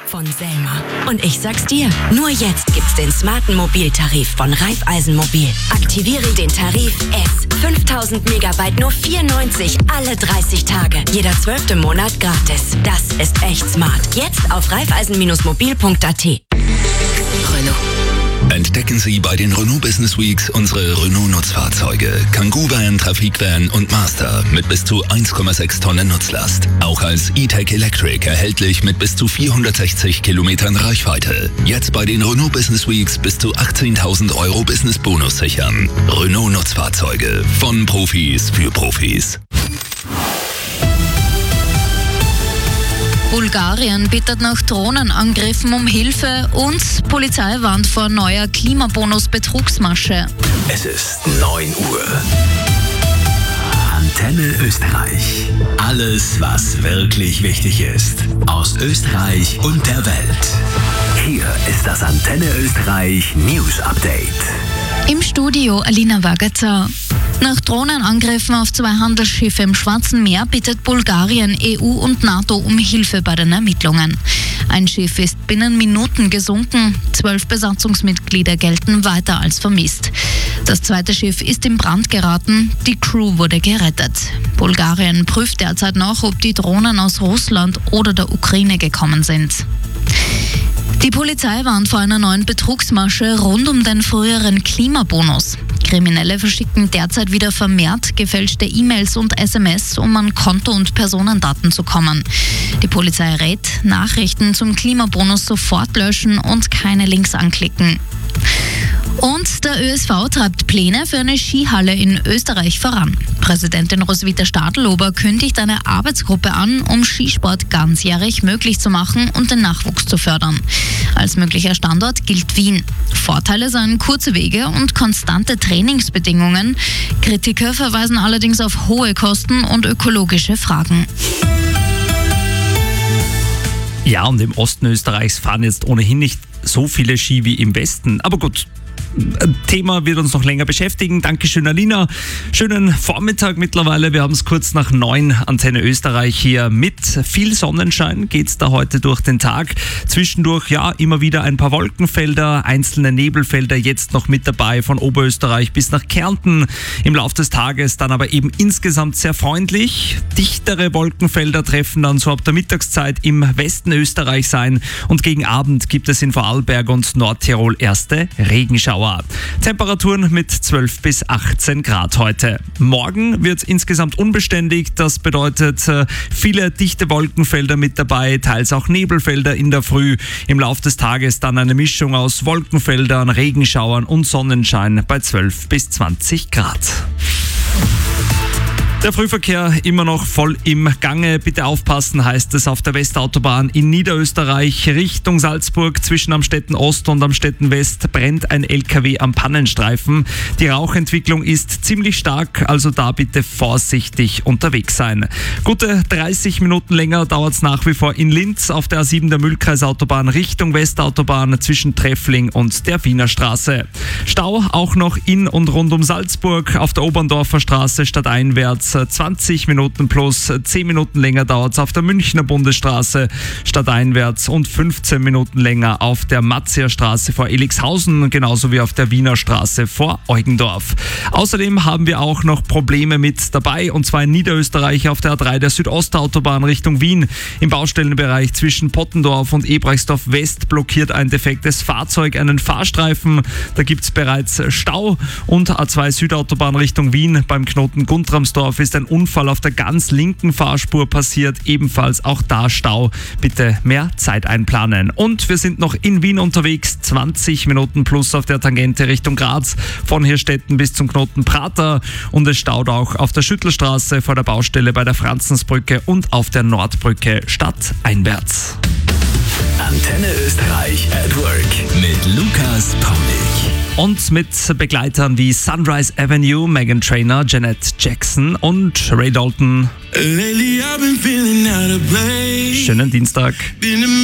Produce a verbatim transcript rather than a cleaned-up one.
von Selma. Und ich sag's dir, nur jetzt gibt's den smarten Mobiltarif von Raiffeisen Mobil. Aktiviere den Tarif S. fünftausend Megabyte nur vier neunzig alle dreißig Tage. Jeder zwölfte Monat gratis. Das ist echt smart. Jetzt auf raiffeisen mobil punkt a t. Renault. Entdecken Sie bei den Renault Business Weeks unsere Renault-Nutzfahrzeuge. Kangoo Van, Trafikvan und Master mit bis zu eins Komma sechs Tonnen Nutzlast. Auch als E-Tech Electric erhältlich mit bis zu vierhundertsechzig Kilometern Reichweite. Jetzt bei den Renault Business Weeks bis zu achtzehntausend Euro Business-Bonus sichern. Renault-Nutzfahrzeuge von Profis für Profis. Bulgarien bittet nach Drohnenangriffen um Hilfe und Polizei warnt vor neuer Klimabonus-Betrugsmasche. Es ist neun Uhr. Antenne Österreich. Alles, was wirklich wichtig ist. Aus Österreich und der Welt. Hier ist das Antenne Österreich News Update. Im Studio Alina Wagater. Nach Drohnenangriffen auf zwei Handelsschiffe im Schwarzen Meer bittet Bulgarien E U und NATO um Hilfe bei den Ermittlungen. Ein Schiff ist binnen Minuten gesunken, zwölf Besatzungsmitglieder gelten weiter als vermisst. Das zweite Schiff ist in Brand geraten, die Crew wurde gerettet. Bulgarien prüft derzeit noch, ob die Drohnen aus Russland oder der Ukraine gekommen sind. Die Polizei warnt vor einer neuen Betrugsmasche rund um den früheren Klimabonus. Kriminelle verschicken derzeit wieder vermehrt gefälschte E-Mails und S M S, um an Konto- und Personendaten zu kommen. Die Polizei rät, Nachrichten zum Klimabonus sofort löschen und keine Links anklicken. Und der Ö S V treibt Pläne für eine Skihalle in Österreich voran. Präsidentin Roswitha Stadlober kündigt eine Arbeitsgruppe an, um Skisport ganzjährig möglich zu machen und den Nachwuchs zu fördern. Als möglicher Standort gilt Wien. Vorteile seien kurze Wege und konstante Trainingsbedingungen. Kritiker verweisen allerdings auf hohe Kosten und ökologische Fragen. Ja, und im Osten Österreichs fahren jetzt ohnehin nicht so viele Ski wie im Westen. Aber gut, Thema wird uns noch länger beschäftigen. Dankeschön, Alina. Schönen Vormittag mittlerweile. Wir haben es kurz nach neun. Antenne Österreich hier mit viel Sonnenschein. Geht's da heute durch den Tag. Zwischendurch ja immer wieder ein paar Wolkenfelder, einzelne Nebelfelder jetzt noch mit dabei von Oberösterreich bis nach Kärnten. Im Laufe des Tages dann aber eben insgesamt sehr freundlich. Dichtere Wolkenfelder treffen dann so ab der Mittagszeit im Westen Österreichs ein. Und gegen Abend gibt es in Vorarlberg und Nordtirol erste Regenschauer. Temperaturen mit zwölf bis achtzehn Grad heute. Morgen wird es insgesamt unbeständig. Das bedeutet äh, viele dichte Wolkenfelder mit dabei, teils auch Nebelfelder in der Früh. Im Laufe des Tages dann eine Mischung aus Wolkenfeldern, Regenschauern und Sonnenschein bei zwölf bis zwanzig Grad. Der Frühverkehr immer noch voll im Gange. Bitte aufpassen, heißt es auf der Westautobahn in Niederösterreich Richtung Salzburg. Zwischen Amstetten Ost und Amstetten West brennt ein L K W am Pannenstreifen. Die Rauchentwicklung ist ziemlich stark, also da bitte vorsichtig unterwegs sein. Gute dreißig Minuten länger dauert es nach wie vor in Linz auf der A sieben der Mühlkreisautobahn Richtung Westautobahn zwischen Treffling und der Wiener Straße. Stau auch noch in und rund um Salzburg auf der Oberndorfer Straße stadteinwärts. zwanzig Minuten plus, zehn Minuten länger dauert es auf der Münchner Bundesstraße stadteinwärts und fünfzehn Minuten länger auf der Matzierstraße vor Elixhausen, genauso wie auf der Wiener Straße vor Eugendorf. Außerdem haben wir auch noch Probleme mit dabei, und zwar in Niederösterreich auf der A drei der Südostautobahn Richtung Wien. Im Baustellenbereich zwischen Pottendorf und Ebrechtsdorf West blockiert ein defektes Fahrzeug einen Fahrstreifen. Da gibt es bereits Stau. Und A zwei Südautobahn Richtung Wien beim Knoten Guntramsdorf ist ein Unfall auf der ganz linken Fahrspur passiert, ebenfalls auch da Stau. Bitte mehr Zeit einplanen. Und wir sind noch in Wien unterwegs, zwanzig Minuten plus auf der Tangente Richtung Graz, von Hirstetten bis zum Knoten Prater, und es staut auch auf der Schüttelstraße vor der Baustelle bei der Franzensbrücke und auf der Nordbrücke stadteinwärts. Antenne Österreich at Work mit Lukas Paulik. Und mit Begleitern wie Sunrise Avenue, Meghan Trainor, Janet Jackson und Ray Dalton. Schönen Dienstag.